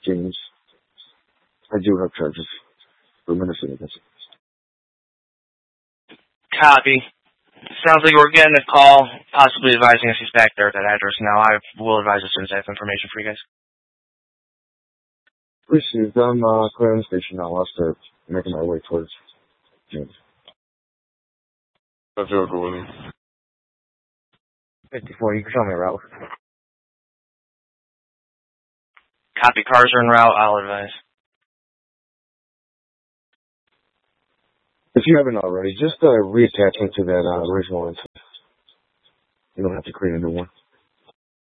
James. I do have charges for menacing against it. Copy. Sounds like we're getting a call, possibly advising us he's back there at that address now. I will advise as soon as I have information for you guys. Received. I'm clearing the station now. I'll start making my way towards James. That's your goal. 54, you can show me a route. Copy. Cars are en route. I'll advise. If you haven't already, just reattach it to that original incident. You don't have to create a new one.